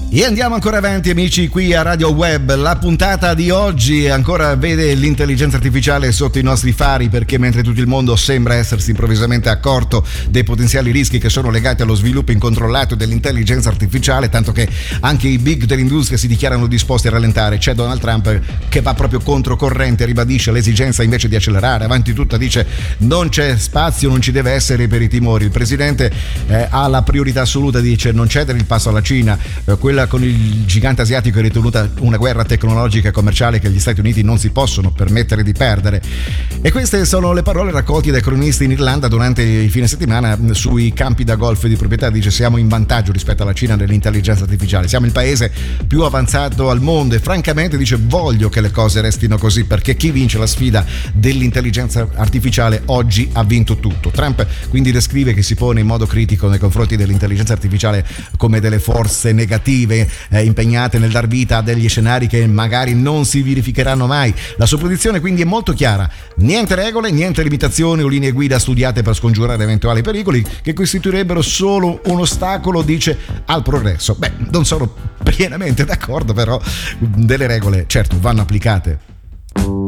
E andiamo ancora avanti, amici, qui a Radio Web. La puntata di oggi ancora vede l'intelligenza artificiale sotto i nostri fari, perché mentre tutto il mondo sembra essersi improvvisamente accorto dei potenziali rischi che sono legati allo sviluppo incontrollato dell'intelligenza artificiale, tanto che anche i big dell'industria si dichiarano disposti a rallentare, c'è Donald Trump che va proprio controcorrente, ribadisce l'esigenza invece di accelerare, avanti tutta dice non c'è spazio, non ci deve essere per i timori. Il presidente ha la priorità assoluta, dice non cedere il passo alla Cina, quella con il gigante asiatico è ritenuta una guerra tecnologica e commerciale che gli Stati Uniti non si possono permettere di perdere. E queste sono le parole raccolte dai cronisti in Irlanda durante il fine settimana sui campi da golf di proprietà. Dice siamo in vantaggio rispetto alla Cina nell'intelligenza artificiale, siamo il paese più avanzato al mondo e francamente dice voglio che le cose restino così, perché chi vince la sfida dell'intelligenza artificiale oggi ha vinto tutto. Trump quindi descrive che si pone in modo critico nei confronti dell'intelligenza artificiale come delle forze negative impegnate nel dar vita a degli scenari che magari non si verificheranno mai. La sua posizione quindi è molto chiara: niente regole, niente limitazioni o linee guida studiate per scongiurare eventuali pericoli che costituirebbero solo un ostacolo, dice, al progresso. Beh, non sono pienamente d'accordo, però delle regole certo vanno applicate.